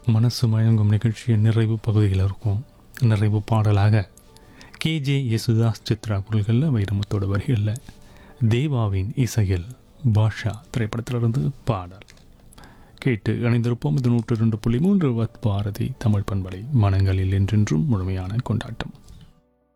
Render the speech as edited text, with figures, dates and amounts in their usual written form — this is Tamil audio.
மனசு மயங்கும் நிகழ்ச்சியின் நிறைவு பகுதியில் இருக்கும். நிறைவு பாடலாக கேஜே யேசுதாஸ் சித்ரா குரல்களில் வைரமுத்தோட வரிகளில் தேவாவின் இசையில் பாஷா திரைப்படத்திலிருந்து பாடல் கேட்டு இணைந்திருப்போம். இது 102.3 பாரதி தமிழ் பண்பலை. மனங்களில் என்றென்றும் முழுமையான கொண்டாட்டம்.